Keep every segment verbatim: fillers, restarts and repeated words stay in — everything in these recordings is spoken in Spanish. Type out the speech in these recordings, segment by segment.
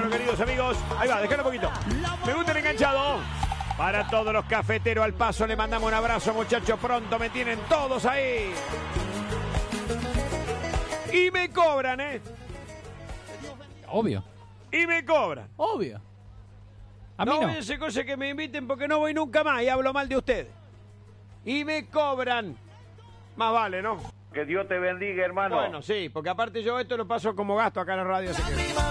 hermano, queridos amigos. Ahí va, déjalo un poquito. Me gusta el enganchado. Para todos los cafeteros al paso le mandamos un abrazo, muchachos. Pronto me tienen todos ahí. Y me cobran, ¿eh? Obvio. Y me cobran. Obvio. A mí no no. voy a hacer cosas que me inviten porque no voy nunca más y hablo mal de ustedes. Y me cobran. Más vale, ¿no? Que Dios te bendiga, hermano. Bueno, sí, porque aparte yo esto lo paso como gasto acá en la radio. Así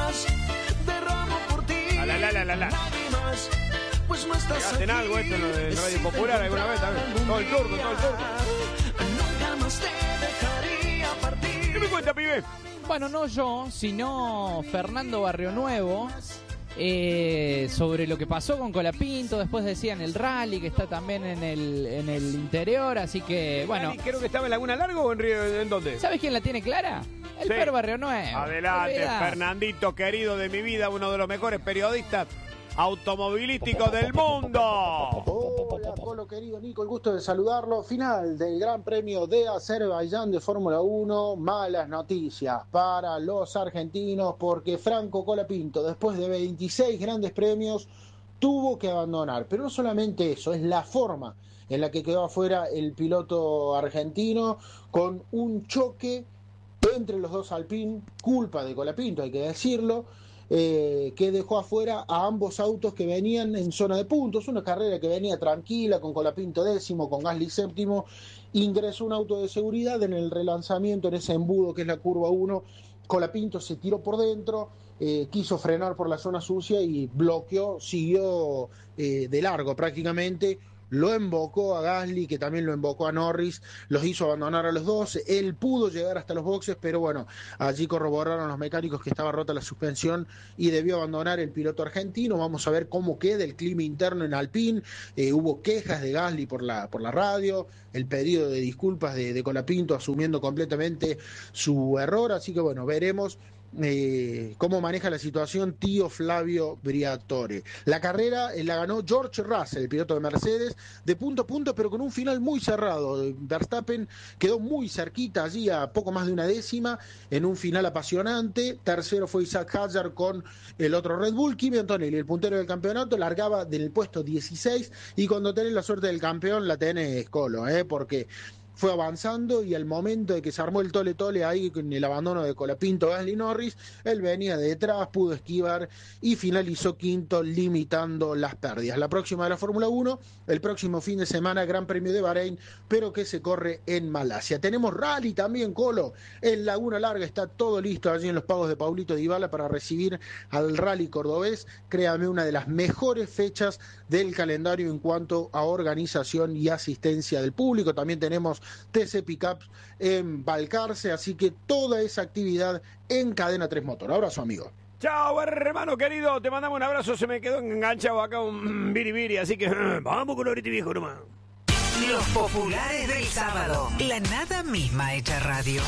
que... La, la, la, la, la. Pues no estás ¿Hacen aquí, algo esto en el Radio Popular alguna vez también? Todo el turno, todo el turno. Nunca más te dejaría partir. ¿Qué me cuenta, pibe? Bueno, no yo, sino Fernando Barrionuevo, eh, sobre lo que pasó con Colapinto. Después decían el rally, que está también en el, en el interior, así que, bueno. Rally, creo que estaba en Laguna Largo o en Río, ¿en dónde? ¿Sabes quién la tiene clara? El Sí. Fer Barrionuevo. Adelante, Olvidá. Fernandito, querido de mi vida, uno de los mejores periodistas automovilísticos del mundo. Hola, Colo querido Nico, el gusto de saludarlo. Final del Gran Premio de Azerbaiyán de Fórmula uno. Malas noticias para los argentinos porque Franco Colapinto, después de veintiséis grandes premios, tuvo que abandonar. Pero no solamente eso, es la forma en la que quedó afuera el piloto argentino con un choque entre los dos Alpine, culpa de Colapinto, hay que decirlo. Eh, que dejó afuera a ambos autos que venían en zona de puntos, una carrera que venía tranquila, con Colapinto décimo, con Gasly séptimo, ingresó un auto de seguridad en el relanzamiento, en ese embudo que es la curva uno, Colapinto se tiró por dentro, eh, quiso frenar por la zona sucia y bloqueó, siguió eh, de largo prácticamente, lo embocó a Gasly, que también lo embocó a Norris, los hizo abandonar a los dos, él pudo llegar hasta los boxes, pero bueno, allí corroboraron los mecánicos que estaba rota la suspensión y debió abandonar el piloto argentino. Vamos a ver cómo queda el clima interno en Alpine. Eh, hubo quejas de Gasly por la, por la radio, el pedido de disculpas de, de Colapinto asumiendo completamente su error, así que bueno, veremos Eh, cómo maneja la situación tío Flavio Briatore. La carrera eh, la ganó George Russell, el piloto de Mercedes, de punto a punto, pero con un final muy cerrado. Verstappen quedó muy cerquita allí, a poco más de una décima, en un final apasionante. Tercero fue Isaac Hadjar con el otro Red Bull. Kimi Antonelli, el puntero del campeonato, largaba del puesto dieciséis, y cuando tenés la suerte del campeón la tenés, Colo, ¿eh? porque fue avanzando y al momento de que se armó el tole tole ahí con el abandono de Colapinto, Gasly, Norris, él venía de detrás, pudo esquivar y finalizó quinto, limitando las pérdidas. La próxima de la Fórmula uno, el próximo fin de semana, Gran Premio de Bahrein, pero que se corre en Malasia. Tenemos rally también, Colo, en Laguna Larga está todo listo allí en los pagos de Paulito Dybala para recibir al rally cordobés. Créame, una de las mejores fechas del calendario en cuanto a organización y asistencia del público. También tenemos T C Pickups en Balcarce, así que toda esa actividad en Cadena tres Motor. Abrazo, amigo. Chao, hermano querido, te mandamos un abrazo, se me quedó enganchado acá un biribiri, así que vamos con ahorita viejo nomás. Los populares del sábado, la nada misma hecha radio.